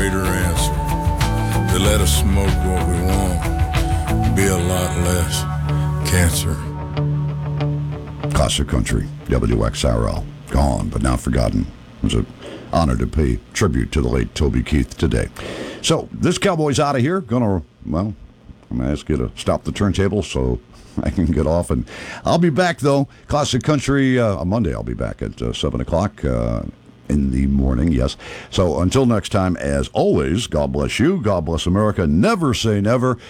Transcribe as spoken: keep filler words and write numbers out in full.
greater answer. They let us smoke what we want, be a lot less cancer. Classic Country, W X R L. Gone, but not forgotten. It was an honor to pay tribute to the late Toby Keith today. So, this cowboy's out of here. Gonna, well, I'm going to ask you to stop the turntable so I can get off. And I'll be back, though. Classic Country, uh, on Monday, I'll be back at uh, seven o'clock uh, in the morning, yes. So, until next time, as always, God bless you. God bless America. Never say never.